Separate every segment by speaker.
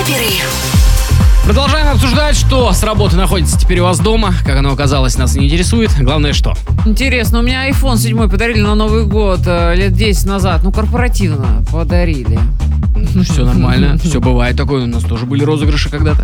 Speaker 1: Вейкаперы.
Speaker 2: Продолжаем обсуждать, что с работы находится теперь у вас дома. Как оно оказалось, нас не интересует. Главное, что.
Speaker 3: Интересно, у меня iPhone 7 подарили на Новый год лет 10 назад. Ну, корпоративно подарили.
Speaker 2: Все нормально, все бывает такое. У нас тоже были розыгрыши когда-то.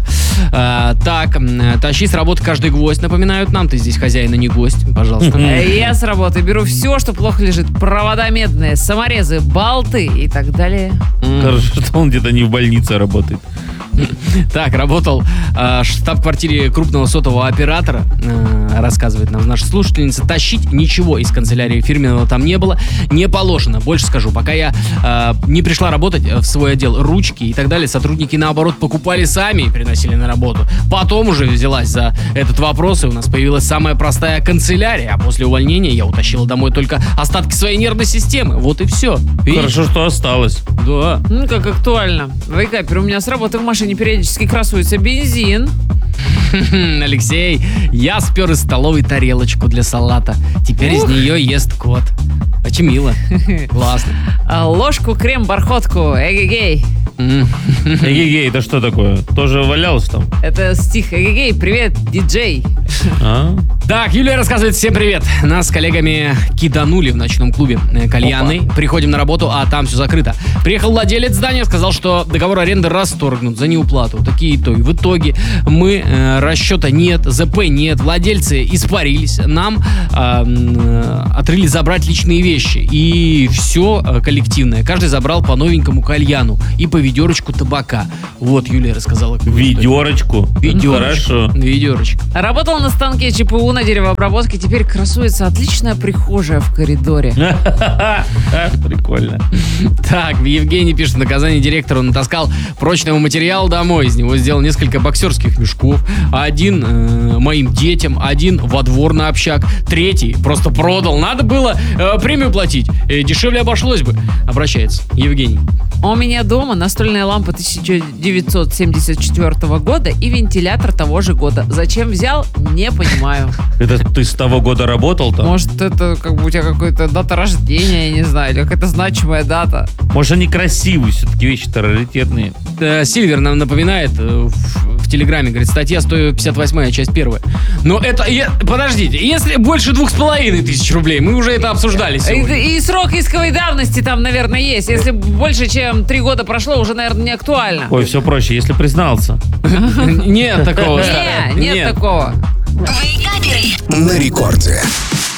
Speaker 2: Тащи с работы каждый гвоздь, напоминают нам. Ты здесь хозяин, а не гость. Пожалуйста.
Speaker 3: Я с работы беру все, что плохо лежит. Провода медные, саморезы, болты и так далее.
Speaker 4: Хорошо, что он где-то не в больнице работает.
Speaker 2: Так, работал в штаб-квартире крупного сотового оператора, рассказывает нам наша слушательница. Тащить ничего из канцелярии фирменного там не было, не положено. Больше скажу, пока я не пришла работать в свой отдел, ручки и так далее, сотрудники, наоборот, покупали сами и приносили на работу. Потом уже взялась за этот вопрос, и у нас появилась самая простая канцелярия, а после увольнения я утащила домой только остатки своей нервной системы. Вот и все. Видишь?
Speaker 4: Хорошо, что осталось.
Speaker 2: Да.
Speaker 3: Ну, как актуально. Вейкапер, у меня с работы в машине периодически красуется бензин.
Speaker 2: Алексей, я спер из столовой тарелочку для салата. Теперь из нее ест кот. Очень мило. Классно.
Speaker 3: Ложку, крем, бархотку. Эгегей.
Speaker 4: Эгегей, это что такое? Тоже валялось там?
Speaker 3: Это стих. Эгегей, привет, диджей.
Speaker 2: Так, Юлия рассказывает: всем привет. Нас с коллегами киданули в ночном клубе кальянной. Приходим на работу, а там все закрыто. Приехал владелец здания, сказал, что договор аренды расторгнут за неуплату. Такие итоги. В итоге мы, расчета нет, ЗП нет, владельцы испарились. Нам отрыли забрать личные вещи. И все коллективное. Каждый забрал по новенькому кальяну и по ведерочку табака. Вот Юлия рассказала.
Speaker 4: Ведерочку? Хорошо.
Speaker 2: Ведерочка.
Speaker 3: Работал на станке ЧПУ на деревообработке. Теперь красуется отличная прихожая в коридоре.
Speaker 4: Прикольно.
Speaker 2: Так, Евгений пишет: в наказание директору натаскал прочного материала домой. Из него сделал несколько боксерских мешков. Один моим детям, один во двор на общак, третий просто продал. Надо было премию платить. Дешевле обошлось бы. Обращается Евгений.
Speaker 3: У меня дома настольная лампа 1974 года и вентилятор того же года. Зачем взял, не понимаю.
Speaker 4: Это ты с того года работал там?
Speaker 3: Может, это как бы у тебя какая-то дата рождения, я не знаю, или какая-то значимая дата.
Speaker 4: Может, они красивые, все-таки вещи-то раритетные.
Speaker 2: Сильвер нам напоминает в Телеграме, говорит, статья 158, часть 1. Но это, подождите, если больше 2500 рублей, мы уже это обсуждали сегодня.
Speaker 3: И срок исковой давности там, наверное, есть. Если больше, чем 3 года прошло, уже, наверное, не актуально.
Speaker 4: Ой, все проще, если признался.
Speaker 2: Нет такого.
Speaker 3: Нет такого.
Speaker 1: Вейкаперы.
Speaker 5: На рекорде.